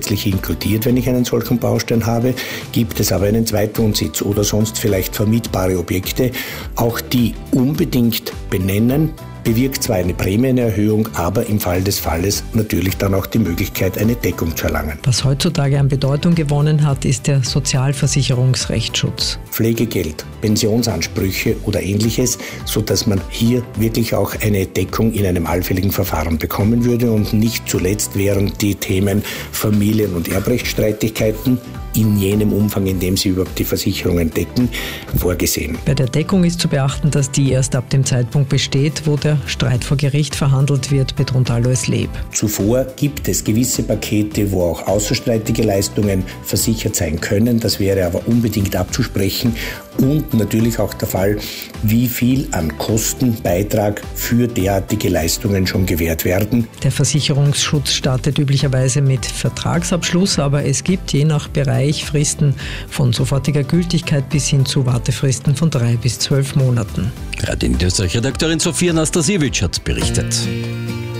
zusätzlich inkludiert, wenn ich einen solchen Baustein habe. Gibt es aber einen Zweitwohnsitz oder sonst vielleicht vermietbare Objekte, auch die unbedingt benennen, bewirkt zwar eine Prämienerhöhung, aber im Fall des Falles natürlich dann auch die Möglichkeit, eine Deckung zu erlangen. Was heutzutage an Bedeutung gewonnen hat, ist der Sozialversicherungsrechtsschutz. Pflegegeld, Pensionsansprüche oder Ähnliches, sodass man hier wirklich auch eine Deckung in einem allfälligen Verfahren bekommen würde und nicht zuletzt wären die Themen Familien- und Erbrechtsstreitigkeiten in jenem Umfang, in dem sie überhaupt die Versicherungen decken, vorgesehen. Bei der Deckung ist zu beachten, dass die erst ab dem Zeitpunkt besteht, wo der Streit vor Gericht verhandelt wird, betont Alois Leb. Zuvor gibt es gewisse Pakete, wo auch außerstreitige Leistungen versichert sein können. Das wäre aber unbedingt abzusprechen. Und natürlich auch der Fall, wie viel an Kostenbeitrag für derartige Leistungen schon gewährt werden. Der Versicherungsschutz startet üblicherweise mit Vertragsabschluss, aber es gibt je nach Bereich Fristen von sofortiger Gültigkeit bis hin zu Wartefristen von 3 bis 12 Monaten. Radio Niederösterreich-Redakteurin Sophia Nastasiewicz hat berichtet.